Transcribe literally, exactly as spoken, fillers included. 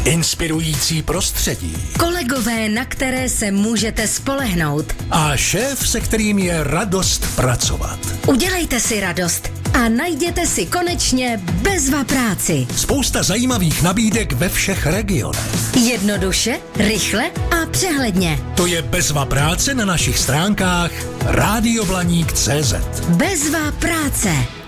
Inspirující prostředí. Kolegové, na které se můžete spolehnout. A šéf, se kterým je radost pracovat. Udělejte si radost a najděte si konečně Bezva práci. Spousta zajímavých nabídek ve všech regionech. Jednoduše, rychle a přehledně. To je Bezva práce na našich stránkách rádio blaník tečka cé zet. Bezva práce.